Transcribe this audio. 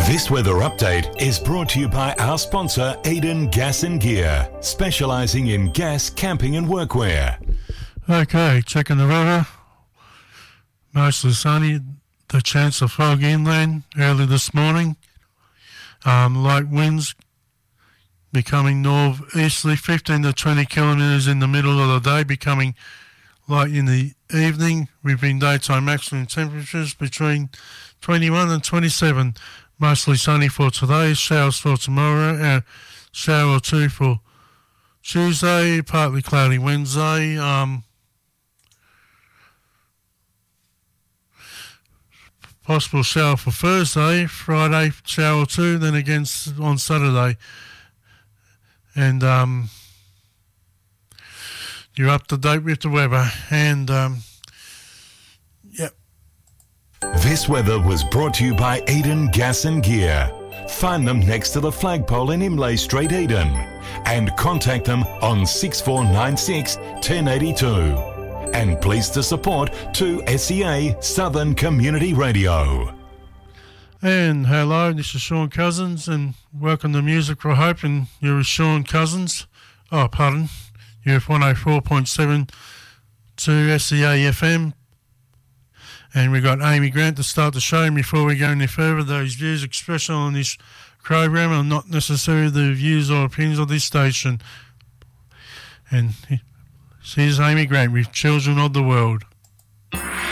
This weather update is brought to you by our sponsor, Eden Gas and Gear, specialising in gas, camping and workwear. Okay, checking the weather. Mostly sunny. The chance of fog inland early this morning. Light winds becoming northeasterly, 15 to 20 kilometres in the middle of the day, becoming light in the evening. We've been daytime maximum temperatures between 21 and 27. Mostly sunny for today, showers for tomorrow, a shower or two for Tuesday, partly cloudy Wednesday. Possible shower for Thursday, Friday, shower or two, then again on Saturday. And you're up to date with the weather. And, yep. This weather was brought to you by Eden Gas and Gear. Find them next to the flagpole in Imlay Street, Eden. And contact them on 6496 1082. And pleased to support 2SEA Southern Community Radio. And hello, this is Sean Cousins, and welcome to Music for Hope, and you're with Sean Cousins. Oh, pardon. You're with 104.7 to SEA FM. And we've got Amy Grant to start the show. And before we go any further, those views expressed on this program are not necessarily the views or opinions of this station. And here's Amy Grant with Children of the World.